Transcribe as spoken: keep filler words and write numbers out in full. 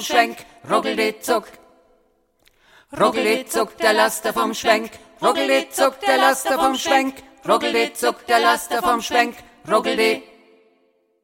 Schwenk, ruckeldizuck. Ruckeldizuck, der Laster vom Schwenk, ruckeldizuck, der Laster vom Schwenk, ruckeldizuck, der Laster vom Schwenk, ruckeldi.